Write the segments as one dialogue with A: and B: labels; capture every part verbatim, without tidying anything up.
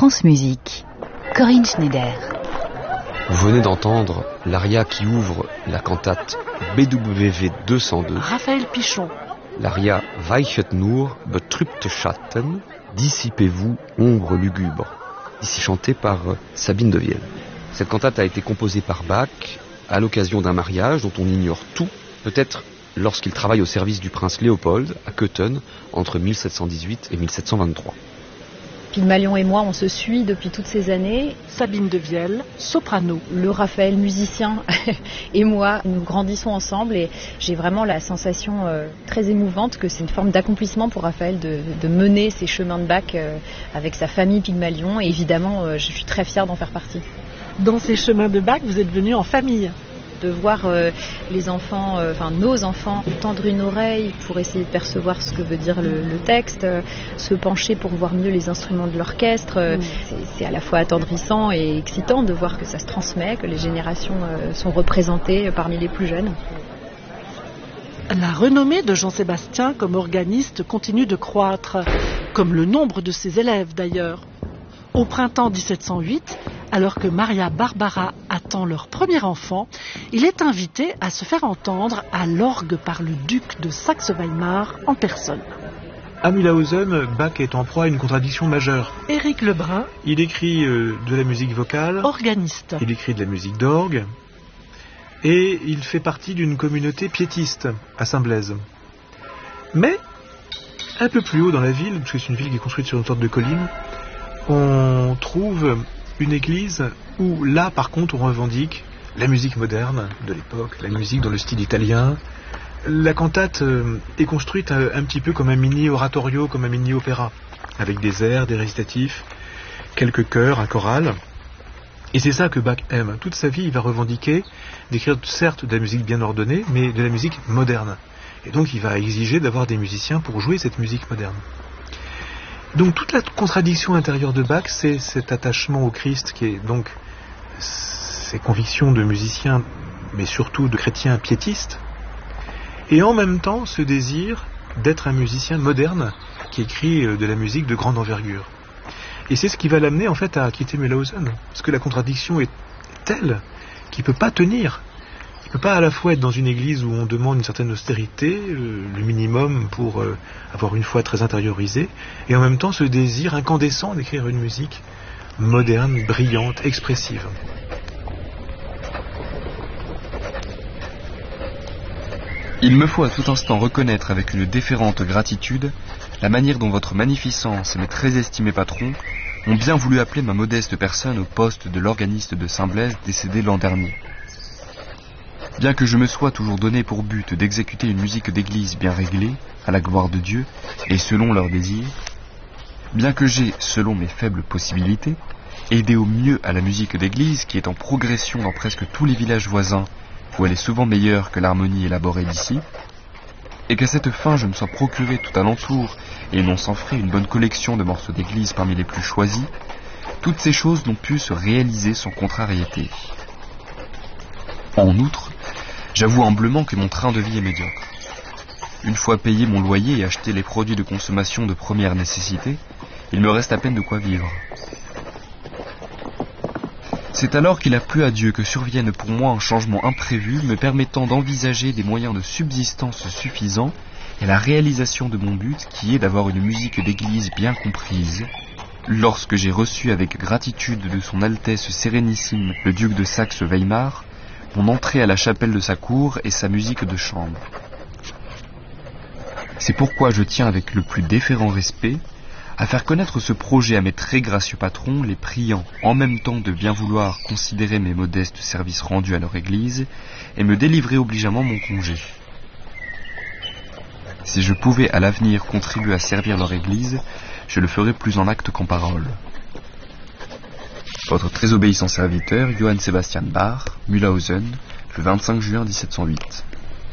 A: France Musique, Corinne Schneider.
B: Vous venez d'entendre l'aria qui ouvre la cantate B W V deux cent deux.
C: Raphaël Pichon.
B: L'aria Weichet nur, betrübte Schatten, dissipez-vous, ombre lugubre, ici chantée par Sabine de Vielle. Cette cantate a été composée par Bach à l'occasion d'un mariage dont on ignore tout, peut-être lorsqu'il travaille au service du prince Léopold à Köthen entre mille sept cent dix-huit et mille sept cent vingt-trois.
D: Pygmalion et moi, on se suit depuis toutes ces années.
C: Sabine de Vielle, soprano.
D: Le Raphaël musicien et moi, nous grandissons ensemble et j'ai vraiment la sensation euh, très émouvante que c'est une forme d'accomplissement pour Raphaël de, de mener ces chemins de Bach euh, avec sa famille Pygmalion et évidemment, euh, je suis très fière d'en faire partie.
C: Dans ces chemins de Bach, vous êtes venus en famille.
D: De voir euh, les enfants, euh, enfin nos enfants, tendre une oreille pour essayer de percevoir ce que veut dire le, le texte, euh, se pencher pour voir mieux les instruments de l'orchestre. Euh, mmh. c'est, c'est à la fois attendrissant et excitant de voir que ça se transmet, que les générations euh, sont représentées parmi les plus jeunes.
C: La renommée de Jean-Sébastien comme organiste continue de croître, comme le nombre de ses élèves d'ailleurs. Au printemps dix-sept cent huit, alors que Maria Barbara attend leur premier enfant, il est invité à se faire entendre à l'orgue par le duc de Saxe-Weimar en personne.
E: À Mühlhausen, Bach est en proie à une contradiction majeure.
C: Éric Lebrun.
E: Il écrit euh, de la musique vocale.
C: Organiste.
E: Il écrit de la musique d'orgue. Et il fait partie d'une communauté piétiste à Saint-Blaise. Mais, un peu plus haut dans la ville, parce que c'est une ville qui est construite sur une sorte de colline, on trouve une église où là par contre on revendique la musique moderne de l'époque, la musique dans le style italien. La cantate est construite un petit peu comme un mini oratorio, comme un mini opéra, avec des airs, des récitatifs, quelques chœurs, un choral. Et c'est ça que Bach aime. Toute sa vie il va revendiquer d'écrire certes de la musique bien ordonnée, mais de la musique moderne. Et donc il va exiger d'avoir des musiciens pour jouer cette musique moderne. Donc toute la contradiction intérieure de Bach, c'est cet attachement au Christ qui est donc ses convictions de musicien, mais surtout de chrétien piétiste, et en même temps ce désir d'être un musicien moderne qui écrit de la musique de grande envergure. Et c'est ce qui va l'amener en fait à quitter Mühlhausen, parce que la contradiction est telle qu'il ne peut pas tenir. Il ne peut pas à la fois être dans une église où on demande une certaine austérité, le, le minimum pour euh, avoir une foi très intériorisée, et en même temps ce désir incandescent d'écrire une musique moderne, brillante, expressive.
F: Il me faut à tout instant reconnaître avec une déférente gratitude la manière dont votre magnificence et mes très estimés patrons ont bien voulu appeler ma modeste personne au poste de l'organiste de Saint-Blaise décédé l'an dernier. Bien que je me sois toujours donné pour but d'exécuter une musique d'église bien réglée, à la gloire de Dieu, et selon leurs désirs, bien que j'ai, selon mes faibles possibilités, aidé au mieux à la musique d'église qui est en progression dans presque tous les villages voisins, où elle est souvent meilleure que l'harmonie élaborée d'ici, et qu'à cette fin je me sois procuré tout alentour, et non sans frais, une bonne collection de morceaux d'église parmi les plus choisis, toutes ces choses n'ont pu se réaliser sans contrariété. En outre, j'avoue humblement que mon train de vie est médiocre. Une fois payé mon loyer et acheté les produits de consommation de première nécessité, il me reste à peine de quoi vivre. C'est alors qu'il a plu à Dieu que survienne pour moi un changement imprévu me permettant d'envisager des moyens de subsistance suffisants et la réalisation de mon but qui est d'avoir une musique d'église bien comprise, lorsque j'ai reçu avec gratitude de son Altesse Sérénissime le duc de Saxe-Weimar mon entrée à la chapelle de sa cour et sa musique de chambre. C'est pourquoi je tiens avec le plus déférent respect à faire connaître ce projet à mes très gracieux patrons, les priant en même temps de bien vouloir considérer mes modestes services rendus à leur église et me délivrer obligeamment mon congé. Si je pouvais à l'avenir contribuer à servir leur église, je le ferais plus en acte qu'en parole. Votre très obéissant serviteur, Johann Sebastian Bach, Mühlhausen, le vingt-cinq juin dix-sept cent huit.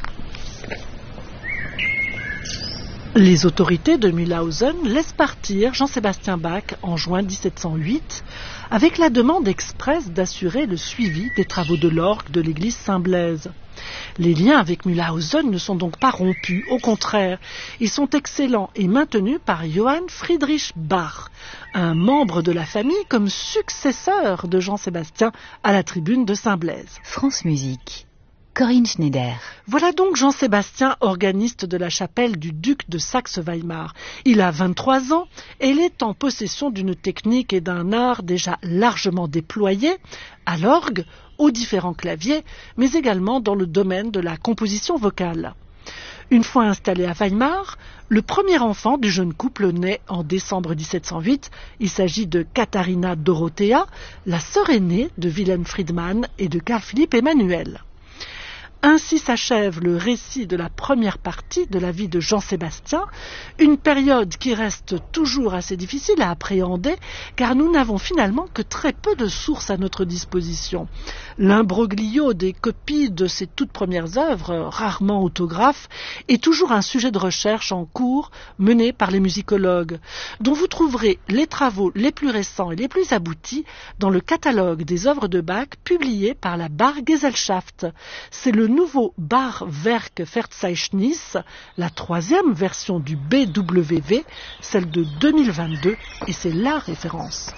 C: Les autorités de Mühlhausen laissent partir Jean-Sébastien Bach en juin dix-sept cent huit avec la demande expresse d'assurer le suivi des travaux de l'orgue de l'église Saint-Blaise. Les liens avec Mühlhausen ne sont donc pas rompus, au contraire, ils sont excellents et maintenus par Johann Friedrich Bach, un membre de la famille comme successeur de Jean-Sébastien à la tribune de Saint-Blaise.
A: France Musique. Corinne Schneider.
C: Voilà donc Jean-Sébastien, organiste de la chapelle du duc de Saxe-Weimar. Il a vingt-trois ans et il est en possession d'une technique et d'un art déjà largement déployés à l'orgue, aux différents claviers, mais également dans le domaine de la composition vocale. Une fois installé à Weimar, le premier enfant du jeune couple naît en décembre dix-sept cent huit. Il s'agit de Katharina Dorothea, la sœur aînée de Wilhelm Friedmann et de Carl Philipp Emanuel. Ainsi s'achève le récit de la première partie de la vie de Jean-Sébastien, une période qui reste toujours assez difficile à appréhender car nous n'avons finalement que très peu de sources à notre disposition. L'imbroglio des copies de ses toutes premières œuvres, rarement autographes, est toujours un sujet de recherche en cours mené par les musicologues, dont vous trouverez les travaux les plus récents et les plus aboutis dans le catalogue des œuvres de Bach publié par la Bach-Gesellschaft. C'est le nouveau Bach-Werk-Verzeichnis, la troisième version du B W V, celle de deux mille vingt-deux, et c'est la référence.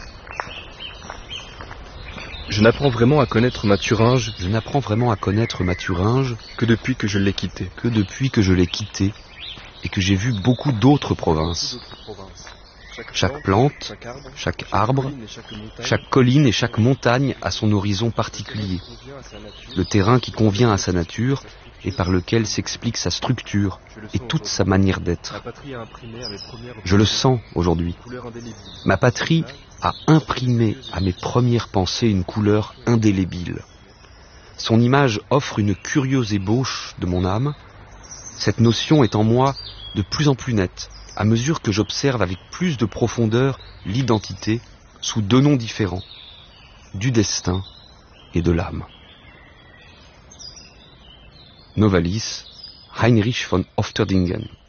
F: Je n'apprends vraiment à connaître ma Thuringe
B: Je n'apprends vraiment à connaître ma Thuringe
F: que depuis que je l'ai quittée.
B: que depuis que je l'ai quittée et que j'ai vu beaucoup d'autres provinces. Chaque plante, chaque arbre, chaque colline et chaque montagne a son horizon particulier, le terrain qui convient à sa nature et par lequel s'explique sa structure et toute sa manière d'être. Je le sens aujourd'hui. Ma patrie a imprimé à mes premières pensées une couleur indélébile. Son image offre une curieuse ébauche de mon âme. Cette notion est en moi de plus en plus nette, à mesure que j'observe avec plus de profondeur l'identité sous deux noms différents, du destin et de l'âme. Novalis, Heinrich von Ofterdingen.